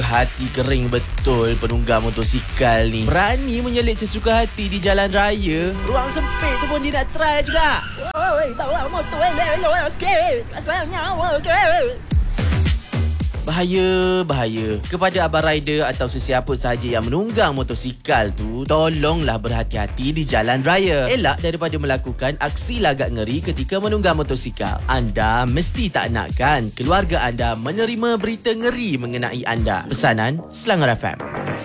hati kering betul penunggang motosikal ni. Berani menyelit sesuka hati di jalan raya. Ruang sempit tu pun dia nak try juga. Oi, bawa motor elok sikit. Asalnya bahaya. Kepada abang rider atau sesiapa sahaja yang menunggang motosikal tu, tolonglah berhati-hati di jalan raya. Elak daripada melakukan aksi lagak ngeri ketika menunggang motosikal. Anda mesti tak nakkan keluarga anda menerima berita ngeri mengenai anda. Pesanan Selangor FM.